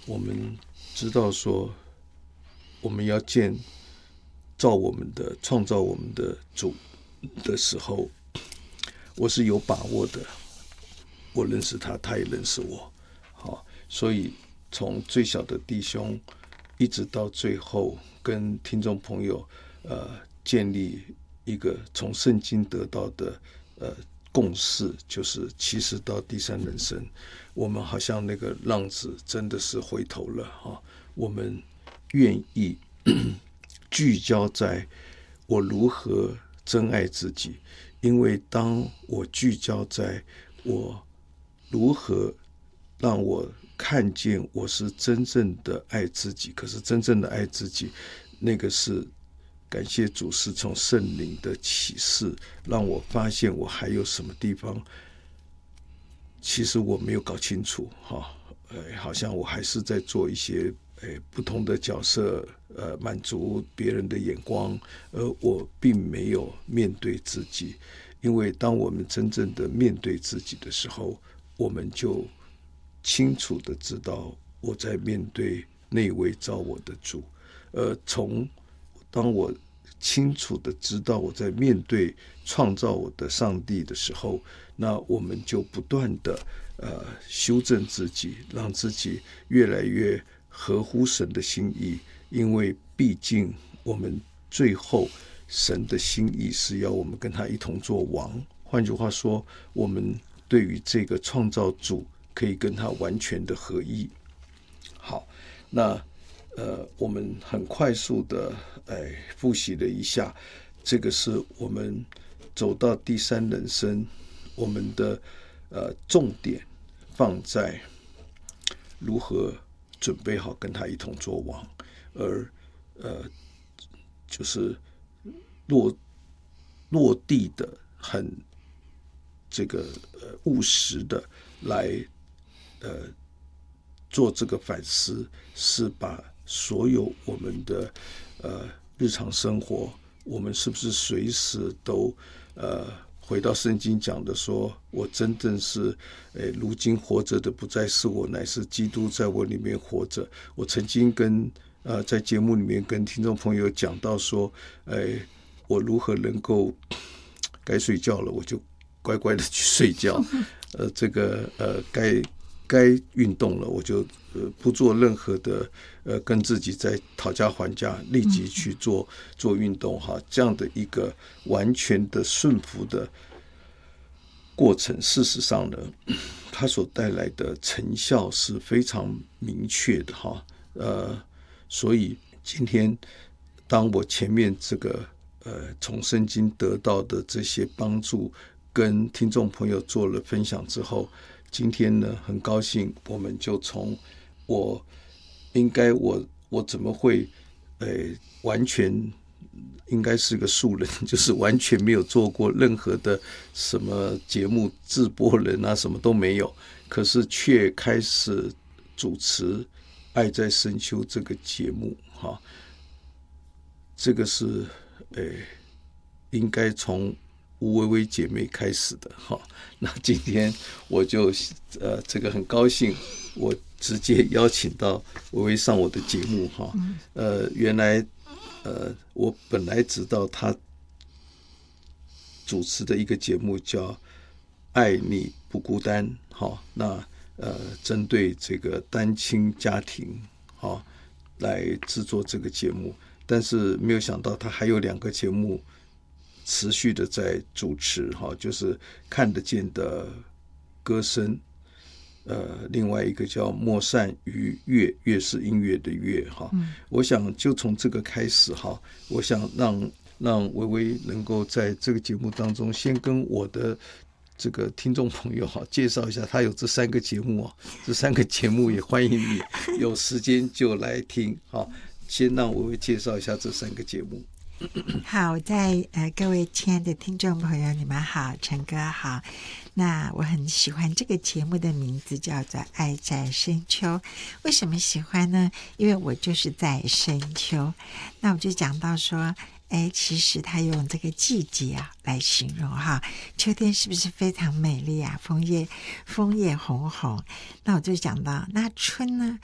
我们知道说我们要造我们的创造我们的主的时候，我是有把握的，我认识他，他也认识我。好，所以从最小的弟兄一直到最后跟听众朋友建立一个从圣经得到的共识，就是其实到第三人生，我们好像那个浪子真的是回头了哈，我们愿意聚焦在我如何真爱自己，因为当我聚焦在我如何让我看见我是真正的爱自己，可是真正的爱自己，那个是感谢主是从圣灵的启示，让我发现我还有什么地方其实我没有搞清楚哈，好像我还是在做一些不同的角色，满足别人的眼光，而我并没有面对自己。因为当我们真正的面对自己的时候，我们就清楚的知道我在面对那位造我的主。当我清楚的知道我在面对创造我的上帝的时候，那我们就不断的修正自己，让自己越来越合乎神的心意。因为毕竟我们最后神的心意是要我们跟他一同做王，换句话说，我们对于这个创造主可以跟他完全的合一。好，那我们很快速的复习了一下，这个是我们走到第三人生，我们的重点放在如何准备好跟他一同做王，而就是落地的很这个务实的来做这个反思，是把所有我们的日常生活，我们是不是随时都回到圣经讲的说，我真正是如今活着的不再是我，乃是基督在我里面活着。我曾经在节目里面跟听众朋友讲到说，我如何能够该睡觉了我就乖乖的去睡觉，该运动了我就不做任何的跟自己在讨价还价，立即去做运动哈，这样的一个完全的顺服的过程，事实上呢，它所带来的成效是非常明确的哈。所以今天当我前面这个从圣经得到的这些帮助跟听众朋友做了分享之后，今天呢很高兴我们就从我怎么会完全应该是个素人，就是完全没有做过任何的什么节目制播人啊，什么都没有，可是却开始主持爱在深秋这个节目哈，这个是应该从吴薇薇姐妹开始的哈。那今天我就这个很高兴，我直接邀请到薇薇上我的节目哈。原来我本来知道她主持的一个节目叫《爱你不孤单》哈，那针对这个单亲家庭哈来制作这个节目，但是没有想到她还有2个节目持续的在主持哈，就是看得见的歌声，另外一个叫莫善于乐，乐是音乐的乐哈。我想就从这个开始哈，我想让薇薇能够在这个节目当中先跟我的这个听众朋友哈介绍一下，他有这3个节目这3个节目也欢迎你有时间就来听哈。先让薇薇介绍一下这3个节目。 好，各位亲爱的听众朋友，你们好，陈哥好。那我很喜欢这个节目的名字叫做《爱在深秋》。为什么喜欢呢？因为我就是在深秋。那我就讲到说，其实他用这个季节来形容哈，秋天是不是非常美丽啊？枫叶红红。那我就讲到，那春呢，